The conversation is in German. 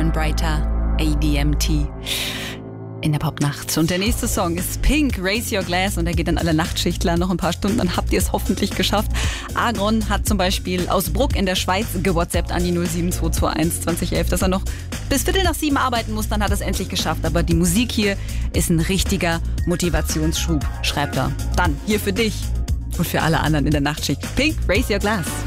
Burn Brighter, ADMT. In der Popnacht. Und der nächste Song ist Pink, Raise Your Glass. Und der geht an alle Nachtschichtler. Noch ein paar Stunden, dann habt ihr es hoffentlich geschafft. Agron hat zum Beispiel aus Bruck in der Schweiz gewhatsappt an die 07221 2011, dass er noch bis 6:15 arbeiten muss. Dann hat er es endlich geschafft. Aber die Musik hier ist ein richtiger Motivationsschub, schreibt er. Dann hier für dich und für alle anderen in der Nachtschicht. Pink, Raise Your Glass.